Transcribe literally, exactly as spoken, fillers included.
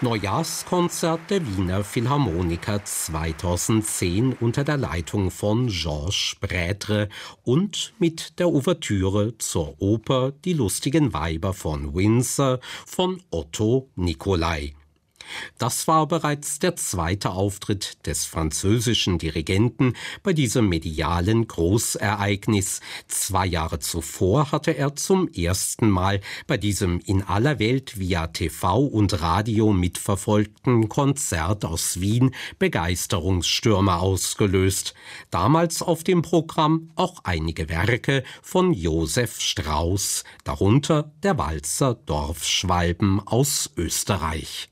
Neujahrskonzert der Wiener Philharmoniker zweitausendzehn unter der Leitung von Georges Prêtre und mit der Ouvertüre zur Oper Die lustigen Weiber von Windsor von Otto Nicolai. Das war bereits der zweite Auftritt des französischen Dirigenten bei diesem medialen Großereignis. Zwei Jahre zuvor hatte er zum ersten Mal bei diesem in aller Welt via T V und Radio mitverfolgten Konzert aus Wien Begeisterungsstürme ausgelöst. Damals auf dem Programm auch einige Werke von Josef Strauss, darunter der Walzer Dorfschwalben aus Österreich.